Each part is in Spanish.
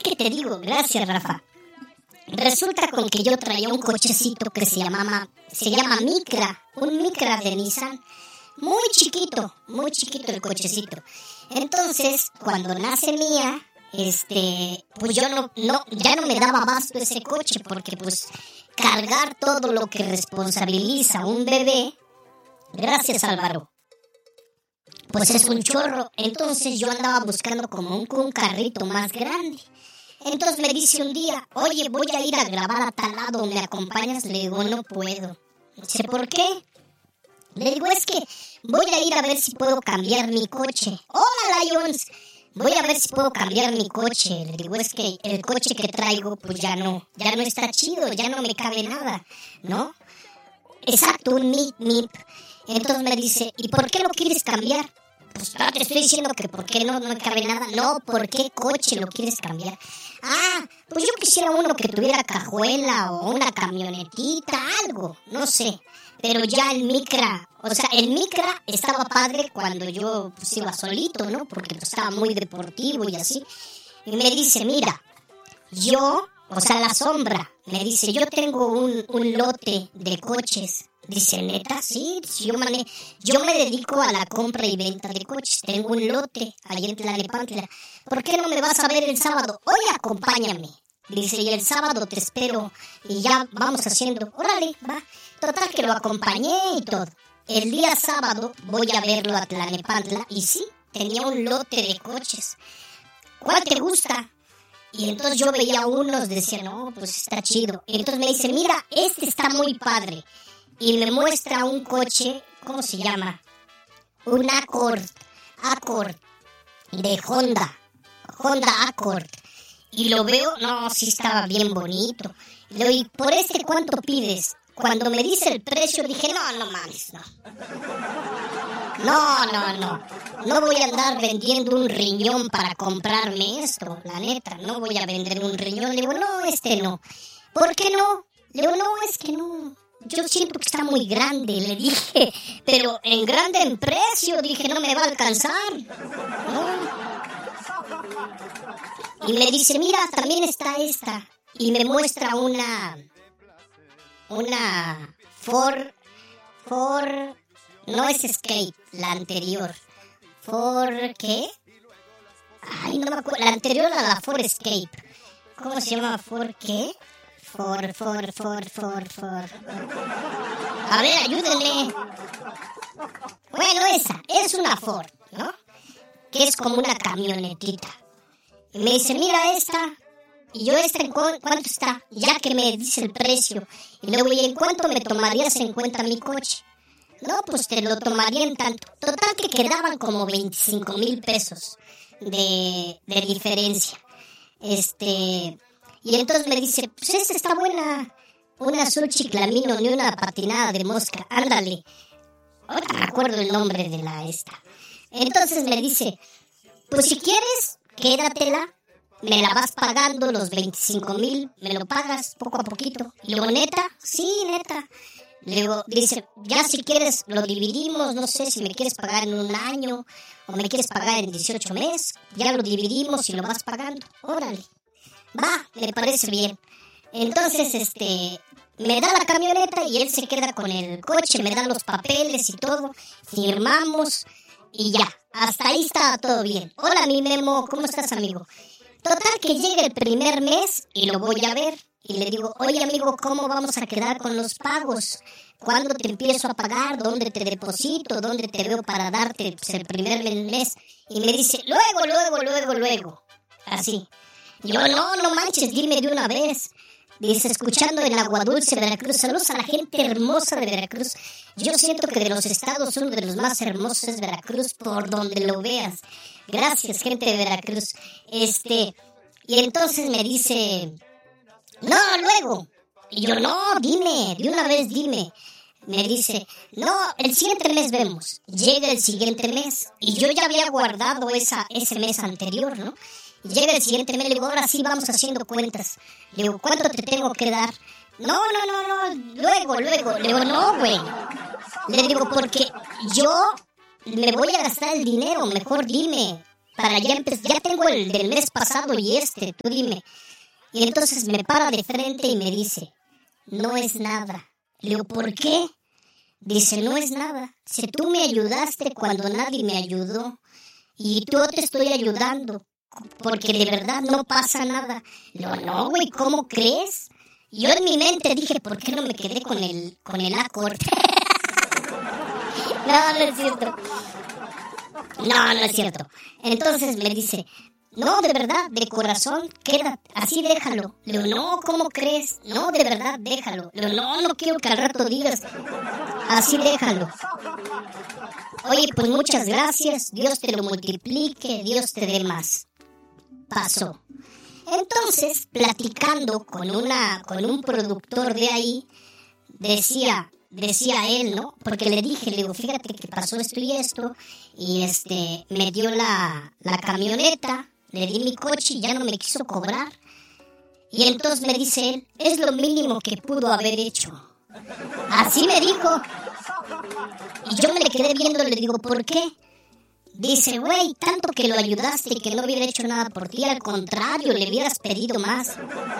que te digo, gracias, Rafa. Resulta con que yo traía un cochecito que se llama Micra, un Micra de Nissan, muy chiquito el cochecito. Entonces, cuando nace Mía, pues yo ya no me daba abasto ese coche, porque pues cargar todo lo que responsabiliza a un bebé, gracias Álvaro, pues es un chorro. Entonces yo andaba buscando como un carrito más grande. Entonces me dice un día, oye, voy a ir a grabar a tal lado, ¿me acompañas? Le digo, no puedo. Dice, ¿por qué? Le digo, es que voy a ir a ver si puedo cambiar mi coche. ¡Hola, Lions! Voy a ver si puedo cambiar mi coche. Le digo, es que el coche que traigo, pues ya no está chido, ya no me cabe nada, ¿no? Exacto, un MIP. Entonces me dice, ¿y por qué lo quieres cambiar? Pues no te estoy diciendo que por qué no me cabe nada. No, ¿por qué coche lo quieres cambiar? Ah, pues yo quisiera uno que tuviera cajuela o una camionetita, algo, no sé. Pero ya el Micra estaba padre cuando yo pues iba solito, ¿no? Porque pues, estaba muy deportivo y así. Y me dice, mira, la sombra, me dice, yo tengo un lote de coches. Dice, ¿neta? Sí, yo me dedico a la compra y venta de coches. Tengo un lote ahí en Tlalnepantla. ¿Por qué no me vas a ver el sábado? Oye, acompáñame. Dice, y el sábado te espero y ya vamos haciendo. Órale, va. Total que lo acompañé y todo. El día sábado voy a verlo a Tlalnepantla y sí, tenía un lote de coches. ¿Cuál te gusta? Y entonces yo veía unos, decía, no, pues está chido. Y entonces me dice, mira, este está muy padre. Y me muestra un coche, ¿cómo se llama? Un Accord de Honda Accord. Y lo veo, no, sí estaba bien bonito. Y le digo, ¿y por cuánto pides? Cuando me dice el precio dije, no mames, no. No voy a andar vendiendo un riñón para comprarme esto, la neta. No voy a vender un riñón. Le digo, no, no. ¿Por qué no? Le digo, no, es que no. Yo siento que está muy grande, le dije. Pero en grande en precio, dije, no me va a alcanzar. No. Y me dice, mira, también está esta. Y me muestra una Ford, no es Escape, la anterior. Ford, ¿qué? Ay, no me acuerdo, la anterior a la Ford Escape. ¿Cómo se llama? ¿Ford qué? Ford. A ver, ayúdenme. Bueno, esa, es una Ford, ¿no? Que es como una camionetita. Y me dice, mira esta. Y yo, ¿en cuánto está? Ya que me dice el precio. Y luego, ¿y en cuánto me tomarías en cuenta mi coche? No, pues te lo tomaría en tanto. Total que quedaban como 25,000 pesos de diferencia. Y entonces me dice, pues esta está buena. Una azul chiclamino ni una patinada de mosca. Ándale. Ahora me acuerdo el nombre de la esta. Entonces me dice, pues si quieres, quédatela. Me la vas pagando los 25,000, me lo pagas poco a poquito. Y luego, ¿neta? Sí, neta. Luego dice, ya si quieres lo dividimos, no sé si me quieres pagar en un año o me quieres pagar en 18 meses. Ya lo dividimos y lo vas pagando. Órale. Va, me parece bien. Entonces, me da la camioneta y él se queda con el coche, me da los papeles y todo. Firmamos y ya. Hasta ahí estaba todo bien. Hola, mi Memo, ¿cómo estás, amigo? Total que llega el primer mes y lo voy a ver. Y le digo, oye amigo, ¿cómo vamos a quedar con los pagos? ¿Cuándo te empiezo a pagar? ¿Dónde te deposito? ¿Dónde te veo para darte pues, el primer mes? Y me dice, luego. Así. Yo, no manches, dime de una vez. Dice, escuchando en Agua Dulce, Veracruz. Saludos a la gente hermosa de Veracruz. Yo siento que de los estados uno de los más hermosos es Veracruz, por donde lo veas. Gracias, gente de Veracruz. Y entonces me dice, no, luego. Y yo, no, dime, de una vez dime. Me dice, no, el siguiente mes vemos. Llega el siguiente mes. Y yo ya había guardado ese mes anterior, ¿no? Llega el siguiente mes, le digo, ahora sí vamos haciendo cuentas. Le digo, ¿cuánto te tengo que dar? No, luego. Le digo, no, güey. Le digo, porque yo me voy a gastar el dinero, mejor dime. para ya empezar. Ya tengo el del mes pasado y tú dime. Y entonces me para de frente y me dice, no es nada. Le digo, ¿por qué? Dice, no es nada. Si tú me ayudaste cuando nadie me ayudó y yo te estoy ayudando porque de verdad no pasa nada. Le digo, no, güey, ¿cómo crees? Yo en mi mente dije, ¿por qué no me quedé con el acorde? No es cierto. No es cierto. Entonces me dice, no, de verdad, de corazón, quédate, así déjalo. Le digo, no, ¿cómo crees? No, de verdad, déjalo. Le digo, no quiero que al rato digas, así déjalo. Oye, pues muchas gracias, Dios te lo multiplique, Dios te dé más. Pasó. Entonces, platicando con un productor de ahí, decía él, ¿no? Porque le digo, fíjate que pasó esto y esto, y me dio la camioneta, le di mi coche y ya no me quiso cobrar. Y entonces me dice él, es lo mínimo que pudo haber hecho. Así me dijo. Y yo me le quedé viendo, le digo, ¿por qué? Dice, güey, tanto que lo ayudaste y que no hubiera hecho nada por ti, al contrario, le hubieras pedido más.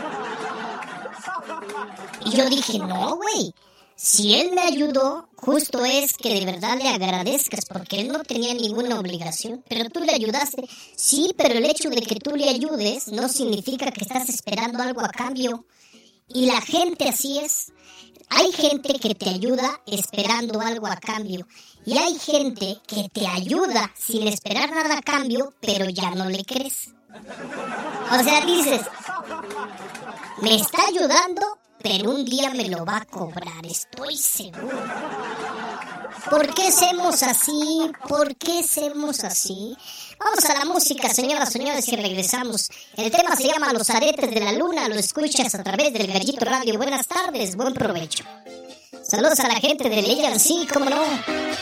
Y yo dije, no, güey, si él me ayudó, justo es que de verdad le agradezcas, porque él no tenía ninguna obligación, pero tú le ayudaste. Sí, pero el hecho de que tú le ayudes no significa que estás esperando algo a cambio. Y la gente así es. Hay gente que te ayuda esperando algo a cambio. Y hay gente que te ayuda sin esperar nada a cambio, pero ya no le crees. O sea, dices, me está ayudando, pero un día me lo va a cobrar, estoy seguro. ¿Por qué hacemos así? ¿Por qué hacemos así? Vamos a la música, señoras, señores, y regresamos. El tema se llama Los Aretes de la Luna. Lo escuchas a través del Gallito Radio. Buenas tardes, buen provecho. Saludos a la gente de Leyan, sí, cómo no.